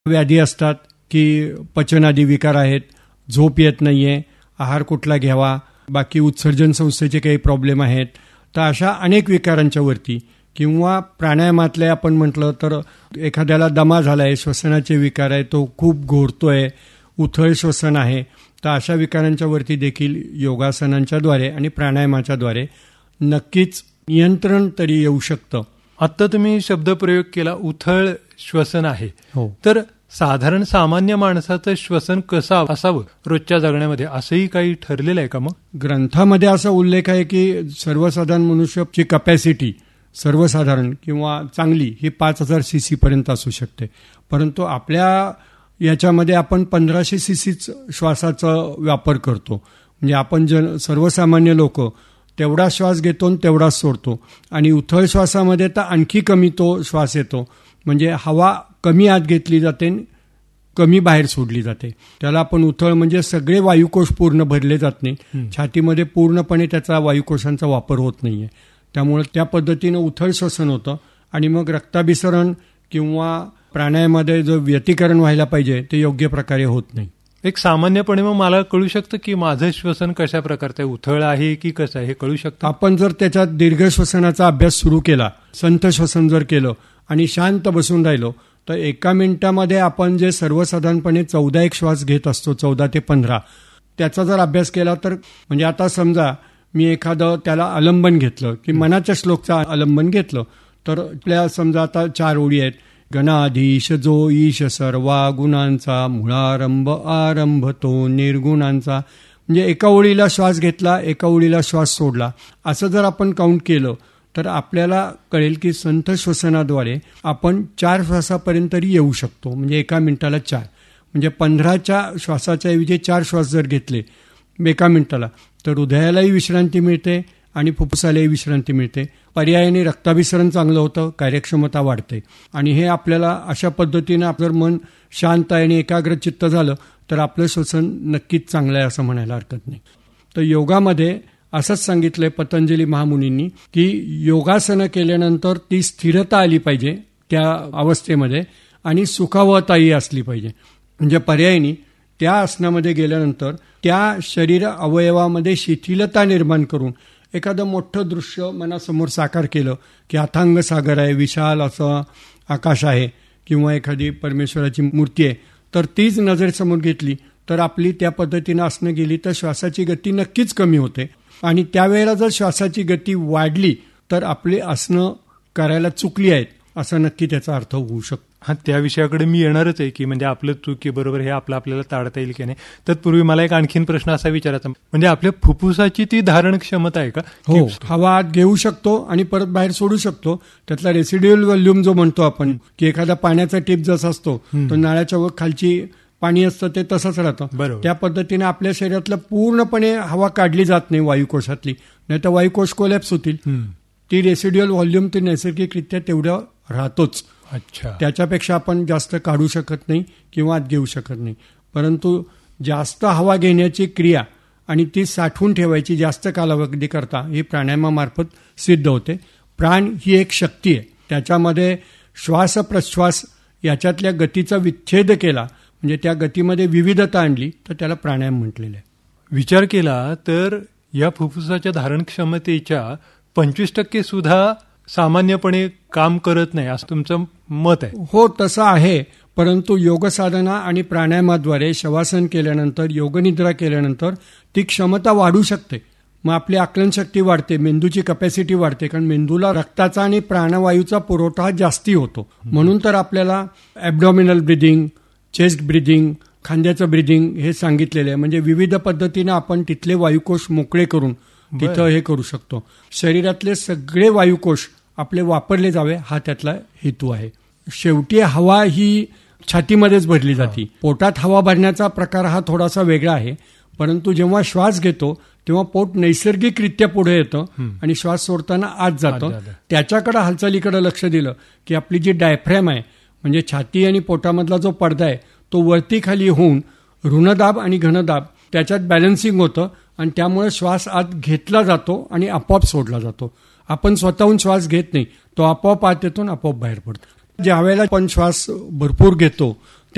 व्याधी असतात की पचनादी विकार आहेत, झोप येत नाहीये, आहार कुठला घ्यावा, बाकी उत्सर्जन संस्थेचे काही प्रॉब्लेम आहेत. तर अशा अनेक विकारांच्या वरती किंवा प्राणायामातले आपण म्हटलं तर एखाद्याला दमा झाला आहे, श्वसनाचे विकार आहे, तो खूप घोरतोय, उथळ श्वसन आहे, तर अशा विकारांच्या वरती देखील योगासनांच्याद्वारे आणि प्राणायामाच्याद्वारे नक्कीच नियंत्रण तरी येऊ शकतं. आत्ता तुम्ही शब्दप्रयोग केला उथळ श्वसन आहे. हो. तर साधारण सामान्य माणसाचं श्वसन कसं असावं रोजच्या जगण्यामध्ये असंही काही ठरलेलं आहे का? मग ग्रंथामध्ये असा उल्लेख आहे की सर्वसाधारण मनुष्याची कपॅसिटी सर्वसाधारण किंवा चांगली ही 5000 cc पर्यंत असू शकते. परंतु आपल्या याच्यामध्ये आपण 1500 cc श्वासाचा वापर करतो. म्हणजे आपण सर्वसामान्य लोक तेवढा श्वास घेतो आणि तेवढाच सोडतो. आणि उथळ श्वासामध्ये तर आणखी कमी तो श्वास येतो. म्हणजे हवा कमी आत घेतली जाते, कमी बाहेर सोडली जाते. त्याला आपण उथळ म्हणजे सगळे वायुकोश पूर्ण भरले जात नाही. छातीमध्ये पूर्णपणे त्याचा वायुकोशांचा वापर होत नाहीये. त्यामुळे त्या पद्धतीनं उथळ श्वसन होतं आणि मग रक्ताभिसरण किंवा प्राणायामामध्ये जो व्यतिकरण व्हायला पाहिजे ते योग्य प्रकारे होत नाही. एक सामान्यपणे मग मला कळू शकतं की माझं श्वसन कशा प्रकारचं आहे, उथळ आहे की कसं आहे, हे कळू शकतं. आपण जर त्याच्यात दीर्घ श्वसनाचा अभ्यास सुरू केला, संथ श्वसन जर केलं आणि शांत बसून राहिलो, तर 1 मिनिटामध्ये आपण जे सर्वसाधारणपणे 14 श्वास घेत असतो, 14 ते 15, त्याचा जर अभ्यास केला तर म्हणजे आता समजा मी एखादं त्याला आलंबन घेतलं की मनाच्या श्लोकचं आलंबन घेतलं तर आपल्या समजा आता 4 ओळी आहेत. गणाधीश जो ईश सर्वा गुणांचा मूळारंभ आरंभ तो निर्गुणांचा. म्हणजे एका ओळीला श्वास घेतला, एका ओळीला श्वास सोडला, असं जर आपण काउंट केलं तर आपल्याला कळेल की संथ श्वसनाद्वारे आपण 4 श्वासापर्यंत येऊ शकतो. म्हणजे 1 मिनिटाला 4 म्हणजे 15च्या श्वासाच्या ऐवजी 4 श्वास जर घेतले 1 मिनिटाला तर हृदयालाही विश्रांती मिळते आणि फुफ्फुसालाही विश्रांती मिळते. पर्यायाने रक्ताभिसरण चांगलं होतं, कार्यक्षमता वाढते. आणि हे आपल्याला अशा पद्धतीनं जर मन शांत आहे आणि एकाग्रचित्त झालं तर आपलं श्वसन नक्कीच चांगलं आहे असं म्हणायला हरकत नाही. तर योगामध्ये असंच सांगितलंय पतंजली महामुनींनी की योगासनं केल्यानंतर ती स्थिरता आली पाहिजे त्या अवस्थेमध्ये आणि सुखावताही असली पाहिजे. म्हणजे पर्यायाने त्या आसनामध्ये गेल्यानंतर त्या शरीर अवयवामध्ये शिथिलता निर्माण करून एखादं मोठं दृश्य मनासमोर साकार केलं की अथांग सागर आहे, विशाल असं आकाश आहे किंवा एखादी परमेश्वराची मूर्ती आहे, तर तीच नजरेसमोर घेतली तर आपली त्या पद्धतीनं असणं गेली तर श्वासाची गती नक्कीच कमी होते. आणि त्यावेळेला जर श्वासाची गती वाढली तर आपली आसनं करायला चुकली आहेत असं नक्की त्याचा अर्थ होऊ शकतो. हा, त्या विषयाकडे मी येणारच आहे की म्हणजे आपलं चुकी बरोबर हे आपल्याला टाळता येईल की नाही. तत्पूर्वी मला एक आणखीन प्रश्न असा विचारायचा, म्हणजे आपल्या फुफ्फुसाची ती धारण क्षमता आहे का? हो, हवा आत घेऊ शकतो आणि परत बाहेर सोडू शकतो. त्यातला रेसिड्युअल व्हॉल्यूम जो म्हणतो आपण की एखादा पाण्याचा टिप जसा असतो तो नाळ्याच्या वर खालची पाणी असतं ते तसंच राहतं. त्या पद्धतीने आपल्या शरीरातलं पूर्णपणे हवा काढली जात नाही वायुकोशातली, नाही तर वायुकोश कोलॅप्स होतील. ती रेसिड्युअल व्हॉल्यूम ती नैसर्गिकरित्या तेवढं राहतोच. अच्छा, त्याच्यापेक्षा आपण जास्त काढू शकत नाही किंवा आत घेऊ शकत नाही. परंतु जास्त हवा घेण्याची क्रिया आणि ती साठवून ठेवायची जास्त कालावधी करता ही प्राणायामामार्फत सिद्ध होते. प्राण ही एक शक्ती आहे, त्याच्यामध्ये श्वास प्रश्वास याच्यातल्या गतीचा विच्छेद केला म्हणजे त्या गतीमध्ये विविधता आणली तर त्याला प्राणायाम म्हटलेलं आहे. विचार केला तर या फुफ्फुसाच्या धारण क्षमतेच्या 25% सुद्धा सामान्यपणे काम करत नाही असं तुमचं मत आहे? हो, तसं आहे. परंतु योगसाधना आणि प्राणायामाद्वारे शवासन केल्यानंतर, योगनिद्रा केल्यानंतर ती क्षमता वाढू शकते. मग आपली आकलनशक्ती वाढते, मेंदूची कपॅसिटी वाढते, कारण मेंदूला रक्ताचा आणि प्राणवायूचा पुरवठा जास्ती होतो. म्हणून तर आपल्याला ॲब्डॉमिनल ब्रिदिंग, चेस्ट ब्रिदिंग, खांद्याचं ब्रिदिंग हे सांगितलेलं आहे. म्हणजे विविध पद्धतीनं आपण तिथले वायुकोश मोकळे करून तिथं हे करू शकतो. शरीरातले सगळे वायुकोश आपले वापरले जावे हा त्यातला हेतू आहे. शेवटी हवा ही छातीमध्येच भरली जाते. पोटात हवा भरण्याचा प्रकार हा थोडासा वेगळा आहे. परंतु जेव्हा श्वास घेतो तेव्हा पोट नैसर्गिकरित्या पुढे येतं आणि श्वास सोडताना आत जातं. त्याच्याकडे हालचालीकडे लक्ष दिलं की आपली जी डायफ्रॅम आहे म्हणजे छाती आणि पोटामधला जो पडदा आहे तो वरती खाली होऊन ऋणदाब आणि घनदाब त्याच्यात बॅलन्सिंग होतं आणि त्यामुळे श्वास आत घेतला जातो आणि आपोआप सोडला जातो. आपण स्वतःहून श्वास घेत नाही, तो आपोआप आत येतो आणि आपोआप बाहेर पडतो. ज्या वेळेला आपण श्वास भरपूर घेतो